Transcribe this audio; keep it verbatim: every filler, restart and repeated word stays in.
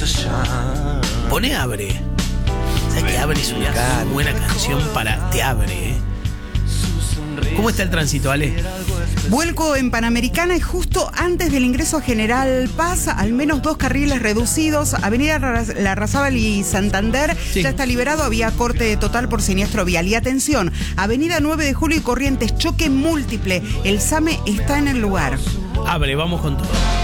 Pone Abre. ¿Sabes que Abre es una muy buena canción para Te Abre, eh? ¿Cómo está el tránsito, Ale? Vuelco en Panamericana y justo antes del ingreso a General Paz, al menos dos carriles reducidos. Avenida Larrazábal y Santander sí. Ya está liberado, había corte total por siniestro vial. Y atención, Avenida nueve de Julio y Corrientes, choque múltiple. El SAME está en el lugar. Abre, vamos con todo.